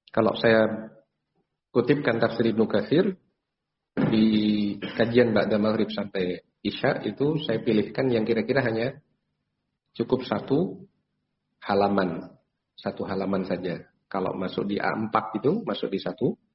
Kalau saya kutipkan tafsir Ibnu Katsir di kajian ba'da maghrib sampai isya itu saya pilihkan yang kira-kira hanya cukup satu halaman saja. Kalau masuk di A4 itu masuk di satu